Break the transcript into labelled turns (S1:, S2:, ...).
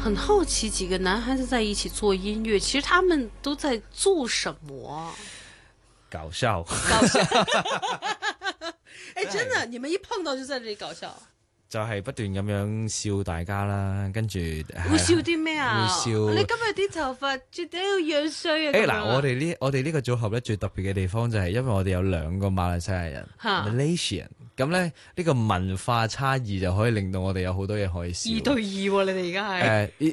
S1: 很好奇幾個男孩子在一起做音樂，其實他們都在做什麼？
S2: 搞笑，
S1: 搞笑。哎，真的，你們一碰到就在這裏搞笑。
S2: 就係不斷咁樣笑大家啦，跟住
S1: 會笑啲咩啊？
S2: 會笑
S1: 你今日啲頭髮絕對要樣衰啊！
S2: 嗱，我哋呢個組合咧最特別嘅地方就係因為我哋有兩個馬來西亞人 Malaysian， 咁咧呢個文化差異就可以令到我哋有好多嘢可以笑。
S1: 2對2喎，你哋而家係